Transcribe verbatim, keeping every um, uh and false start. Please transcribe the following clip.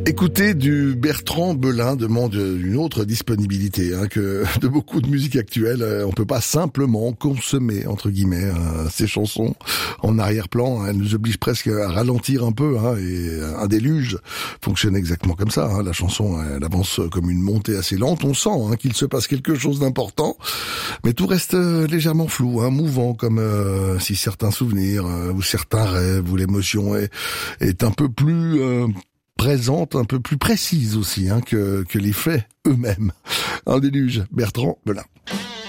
Écouter du Bertrand Belin demande une autre disponibilité hein, que de beaucoup de musique actuelle. On peut pas simplement consommer entre guillemets hein, ces chansons en arrière-plan. Elles nous obligent presque à ralentir un peu. Hein, et un déluge fonctionne exactement comme ça. Hein. La chanson, elle avance comme une montée assez lente. On sent hein, qu'il se passe quelque chose d'important, mais tout reste légèrement flou, hein, mouvant, comme euh, si certains souvenirs euh, ou certains rêves ou l'émotion est, est un peu plus euh, présente, un peu plus précise aussi hein, que, que les faits eux-mêmes. Un déluge, Bertrand Belin.